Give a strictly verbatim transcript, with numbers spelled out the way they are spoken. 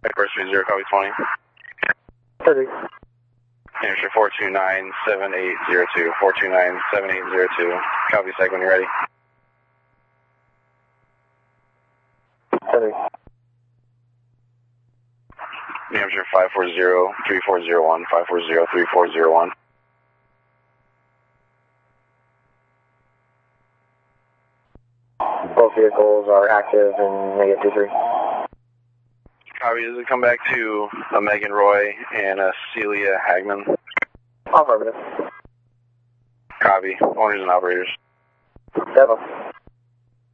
First three zero, copy twenty. thirty. Hampshire four two nine seven eight zero two, four two nine seven eight zero two. Copy sec when you're ready. thirty. New Hampshire five four zero three four zero one, five four zero three four zero one. Both vehicles are active in negative two three. Copy, does it come back to a Megan Roy and a Celia Hagman? Affirmative. Copy, owners and operators. Seven.